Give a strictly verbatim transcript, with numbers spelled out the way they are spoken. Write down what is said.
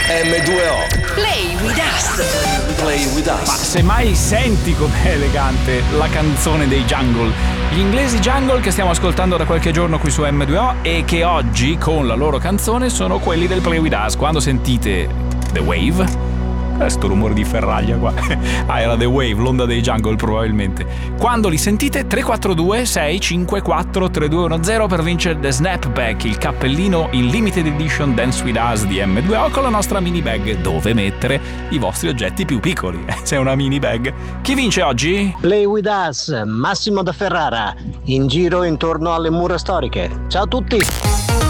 emme due o. Play with us. Play with us. Ma se mai senti com'è elegante la canzone dei Jungle, gli inglesi Jungle che stiamo ascoltando da qualche giorno qui su emme due o e che oggi con la loro canzone sono quelli del Play with us. Quando sentite The Wave, questo rumore di ferraglia qua. Ah, era The Wave, l'onda dei Jungle probabilmente. Quando li sentite, tre quattro due sei cinque quattro tre due uno zero per vincere The Snapback, il cappellino in limited edition Dance with Us di emme due o con la nostra mini bag dove mettere i vostri oggetti più piccoli. C'è una mini bag. Chi vince oggi? Play with us, Massimo da Ferrara, in giro intorno alle mura storiche. Ciao a tutti!